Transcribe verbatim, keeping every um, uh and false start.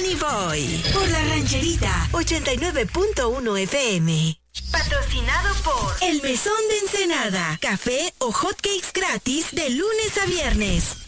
Danny Boy. Por la Rancherita ochenta y nueve punto uno F M. Patrocinado por El Mesón de Ensenada. Café o hotcakes gratis de lunes a viernes.